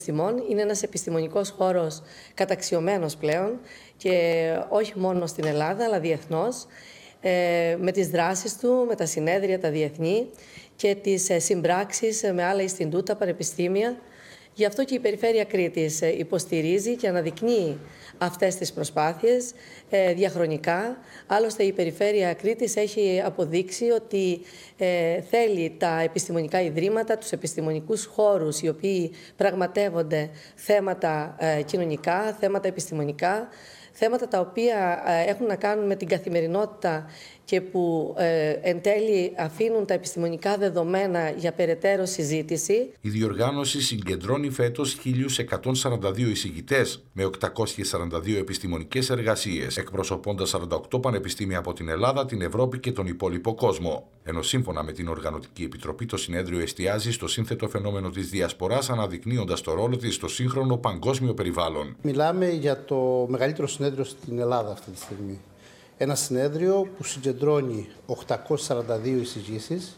Είναι ένας επιστημονικός χώρος καταξιωμένος πλέον και όχι μόνο στην Ελλάδα αλλά διεθνώς, με τις δράσεις του, με τα συνέδρια, τα διεθνή και τις συμπράξεις με άλλα Ινστιτούτα, πανεπιστήμια. Γι' αυτό και η Περιφέρεια Κρήτης υποστηρίζει και αναδεικνύει αυτές τις προσπάθειες διαχρονικά. Άλλωστε η Περιφέρεια Κρήτης έχει αποδείξει ότι θέλει τα επιστημονικά ιδρύματα, τους επιστημονικούς χώρους οι οποίοι πραγματεύονται θέματα κοινωνικά, θέματα επιστημονικά, θέματα τα οποία έχουν να κάνουν με την καθημερινότητα και που εν τέλει αφήνουν τα επιστημονικά δεδομένα για περαιτέρω συζήτηση. Η διοργάνωση συγκεντρώνει φέτος 1.142 εισηγητές με 842 επιστημονικές εργασίες, εκπροσωπώντας 48 πανεπιστήμια από την Ελλάδα, την Ευρώπη και τον υπόλοιπο κόσμο. Ενώ σύμφωνα με την Οργανωτική Επιτροπή, το συνέδριο εστιάζει στο σύνθετο φαινόμενο της διασποράς, αναδεικνύοντας το ρόλο της στο σύγχρονο παγκόσμιο περιβάλλον. Μιλάμε για το μεγαλύτερο συνέδριο στην Ελλάδα αυτή τη στιγμή. Ένα συνέδριο που συγκεντρώνει 842 εισηγήσεις,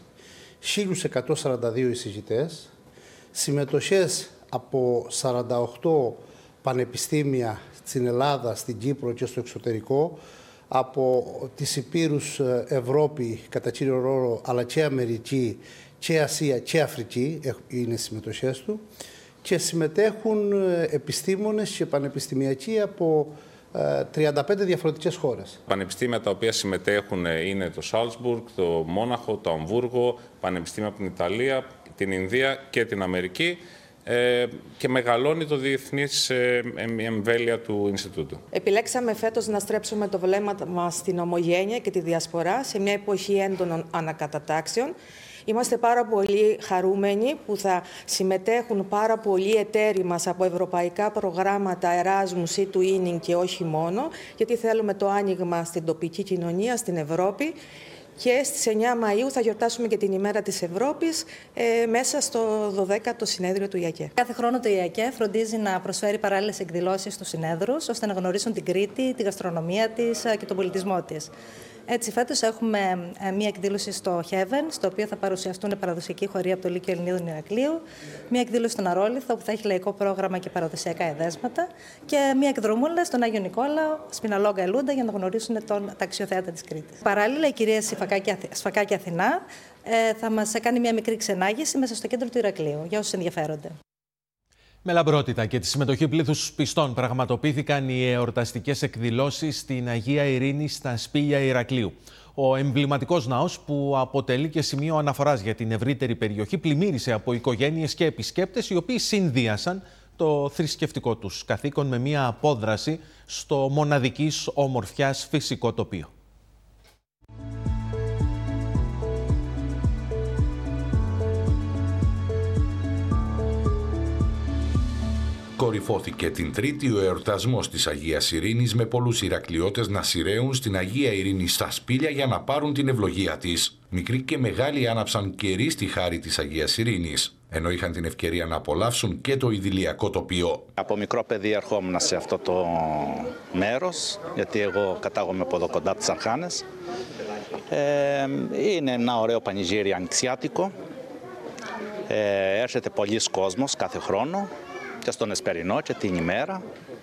1.142 εισηγητές, συμμετοχές από 48 πανεπιστήμια στην Ελλάδα, στην Κύπρο και στο εξωτερικό, από τις υπήρους Ευρώπη κατά κύριο ρόλο, αλλά και Αμερική και Ασία και Αφρική είναι οι συμμετοχές του, και συμμετέχουν επιστήμονες και πανεπιστημιακοί από 35 διαφορετικές χώρες. Πανεπιστήμια τα οποία συμμετέχουν είναι το Σάλτσμπουργκ, το Μόναχο, το Αμβούργο, πανεπιστήμια από την Ιταλία, την Ινδία και την Αμερική, και μεγαλώνει το διεθνής εμβέλεια του Ινστιτούτου. Επιλέξαμε φέτος να στρέψουμε το βλέμμα μας στην ομογένεια και τη διασπορά σε μια εποχή έντονων ανακατατάξεων. Είμαστε πάρα πολύ χαρούμενοι που θα συμμετέχουν πάρα πολλοί εταίροι μας από ευρωπαϊκά προγράμματα Erasmus ή Twinning και όχι μόνο, γιατί θέλουμε το άνοιγμα στην τοπική κοινωνία, στην Ευρώπη. Και στις 9 Μαΐου θα γιορτάσουμε και την ημέρα της Ευρώπης μέσα στο 12ο συνέδριο του ΙΑΚΕ. Κάθε χρόνο το ΙΑΚΕ φροντίζει να προσφέρει παράλληλες εκδηλώσεις στους συνέδρους, ώστε να γνωρίσουν την Κρήτη, τη γαστρονομία της και τον πολιτισμό της. Έτσι, φέτος έχουμε μία εκδήλωση στο Heaven, στο οποίο θα παρουσιαστούν παραδοσιακοί χοροί από το Λύκειο Ελληνίδων Ηρακλείου, μία εκδήλωση στον Αρόλιθο, που θα έχει λαϊκό πρόγραμμα και παραδοσιακά εδέσματα, και μία εκδρομούλα στον Άγιο Νικόλαο, Σπιναλόγκα Ελούντα, για να γνωρίσουν τα αξιοθέατα της Κρήτης. Παράλληλα, η κυρία Σφακάκη Αθηνά θα μας κάνει μία μικρή ξενάγηση μέσα στο κέντρο του Ηρακλείου, για όσους ενδιαφέρονται. Με λαμπρότητα και τη συμμετοχή πλήθους πιστών πραγματοποιήθηκαν οι εορταστικές εκδηλώσεις στην Αγία Ειρήνη στα Σπήλια Ηρακλείου. Ο εμβληματικός ναός, που αποτελεί και σημείο αναφοράς για την ευρύτερη περιοχή, πλημμύρισε από οικογένειες και επισκέπτες, οι οποίοι συνδύασαν το θρησκευτικό τους καθήκον με μια απόδραση στο μοναδικής ομορφιάς φυσικό τοπίο. Κορυφώθηκε την Τρίτη ο εορτασμός της Αγίας Ειρήνης, με πολλούς Ηρακλειώτες να σειραίουν στην Αγία Ειρήνη στα Σπήλια για να πάρουν την ευλογία της. Μικροί και μεγάλοι άναψαν κερί στη χάρη της Αγίας Ειρήνης, ενώ είχαν την ευκαιρία να απολαύσουν και το ιδηλιακό τοπίο. Από μικρό παιδί ερχόμουν σε αυτό το μέρος, γιατί εγώ κατάγομαι από εδώ κοντά από τις Αρχάνες. Είναι ένα ωραίο πανηγύρι ανοιξιάτικο. Έρχεται πολλοί κόσμος κάθε χρόνο, και στον Εσπερινό και την ημέρα.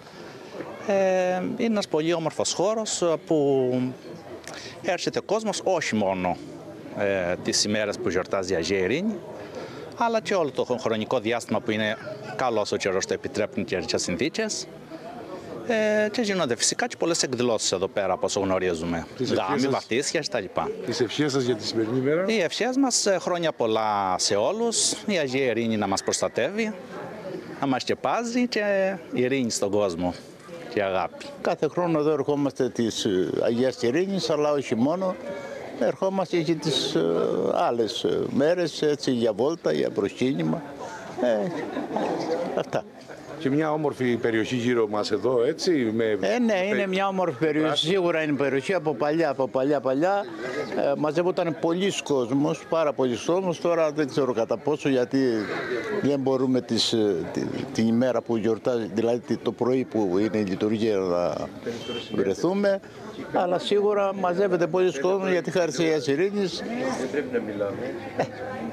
Είναι ένας πολύ όμορφος χώρος που έρχεται κόσμος όχι μόνο τις ημέρες που γιορτάζει η Αγία Ειρήνη, αλλά και όλο το χρονικό διάστημα που είναι καλός ο καιρός, το επιτρέπουν και οι συνθήκες. Και γίνονται φυσικά και πολλές εκδηλώσεις εδώ πέρα, όπως γνωρίζουμε. Γάμοι, βαφτίσια κτλ. Τις ευχές σας για τη σημερινή μέρα? Οι ευχές μας, χρόνια πολλά σε όλους, η Αγία Ειρήνη να μας προστατεύει, να μας σκεπάζει και ειρήνη στον κόσμο και αγάπη. Κάθε χρόνο εδώ ερχόμαστε της Αγίας Ειρήνης, αλλά όχι μόνο. Ερχόμαστε και τις άλλες μέρες, έτσι, για βόλτα, για προσκύνημα. Αυτά. Και μια όμορφη περιοχή γύρω μας εδώ, έτσι. Ναι, είναι μια όμορφη περιοχή. Σίγουρα είναι περιοχή από παλιά. Μαζεύονταν πολλοί κόσμος, πάρα πολλοί κόσμος. Τώρα δεν ξέρω κατά πόσο, γιατί δεν μπορούμε την ημέρα που γιορτάζει, δηλαδή το πρωί που είναι η λειτουργία, να βρεθούμε. Αλλά σίγουρα μαζεύεται πολλοί κόσμος, γιατί χάρη της Αγίας Ειρήνης.